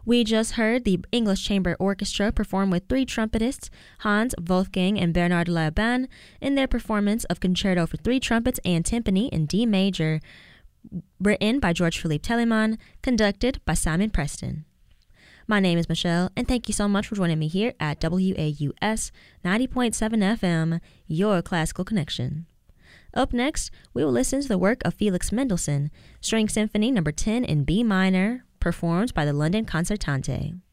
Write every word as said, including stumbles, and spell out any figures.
We just heard the English Chamber Orchestra perform with three trumpetists, Hans, Wolfgang, and Bernard Laban, in their performance of Concerto for Three Trumpets and Timpani in D major, written by George Philippe Telemann, conducted by Simon Preston. My name is Michelle, and thank you so much for joining me here at W A U S ninety point seven F M, your classical connection. Up next, we will listen to the work of Felix Mendelssohn, String Symphony number ten in B minor, performed by the London Concertante.